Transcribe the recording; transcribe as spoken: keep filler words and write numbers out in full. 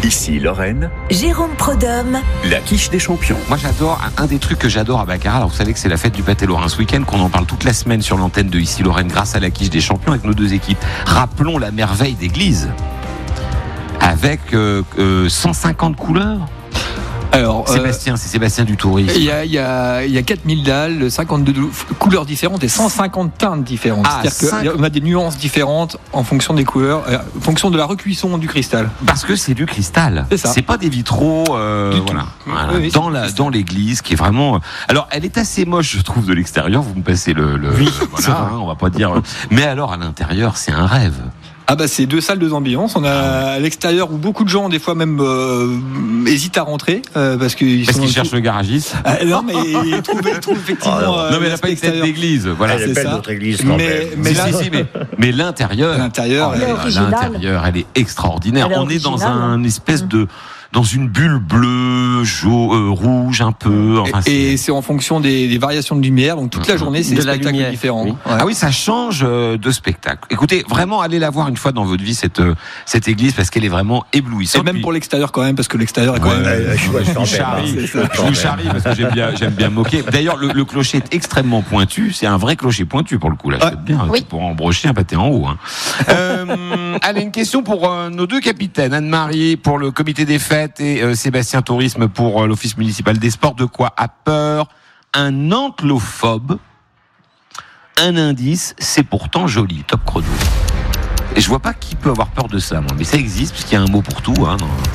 Ici Lorraine, Jérôme Prodhomme, la quiche des champions. Moi j'adore, un des trucs que j'adore à Baccarat, alors vous savez que c'est la fête du pâté lorrain ce week-end, qu'on en parle toute la semaine sur l'antenne de Ici Lorraine grâce à la quiche des champions avec nos deux équipes. Rappelons la merveille d'église avec euh, euh, cent cinquante couleurs. Alors, Sébastien, euh, c'est Sébastien du Tourisme. Il y a, il y a, il y a quatre mille dalles, cinquante-deux couleurs différentes et cent cinquante teintes différentes. Ah, C'est-à-dire qu'on a des nuances différentes en fonction des couleurs, en fonction de la recuisson du cristal. Parce que c'est du cristal. C'est ça. C'est pas des vitraux. Euh, Du voilà. tout. Voilà. Oui, oui, dans la, dans l'église, qui est vraiment. Alors, elle est assez moche, je trouve, de l'extérieur. Vous me passez le. le Oui, voilà, hein, on va pas dire. Mais alors, à l'intérieur, c'est un rêve. Ah bah c'est deux salles, deux ambiances. On a à l'extérieur où beaucoup de gens des fois même euh, hésitent à rentrer euh, parce qu'ils Parce sont qu'ils cherchent le garagiste. Ah, non mais ils trouvent, ils trouvent effectivement. Oh, non. euh, Non, mais elle n'a pas une tête l'extérieur. d'église. Voilà. Elle c'est appelle ça. notre église quand Mais, même. mais Si, là, si, si, mais, mais l'intérieur, l'intérieur, oh, elle est là, originale. l'intérieur, elle est extraordinaire. Elle est On est dans originale. un espèce de, dans une bulle bleue, jaune, euh, rouge un peu. Enfin, c'est- et c'est en fonction des, des variations de lumière. Donc toute la journée, c'est De des la spectacles lumière, différents. oui. Ouais. Ah oui, ça change euh, de spectacle. Écoutez, vraiment, allez la voir une fois dans votre vie cette euh, cette église parce qu'elle est vraiment éblouissante. Et même Puis- pour l'extérieur quand même, parce que l'extérieur est quand Ouais, même. Ouais, je suis je vous je charrie, suis je vous charrie parce que j'aime bien, j'aime bien moquer. D'ailleurs, le, le clocher est extrêmement pointu. C'est un vrai clocher pointu pour le coup. Là, je Ouais. peux te dire, Oui. tu pourras embrocher un pâté en haut. Hein. Euh, allez, une question pour euh, nos deux capitaines, Anne-Marie pour le comité des fêtes et euh, Sébastien Tourisme pour euh, l'office municipal des sports. De quoi a peur un antlophobe? Un indice, c'est pourtant joli. Top chrono. Et je vois pas qui peut avoir peur de ça, moi. Mais ça existe, puisqu'il y a un mot pour tout. Hein, dans-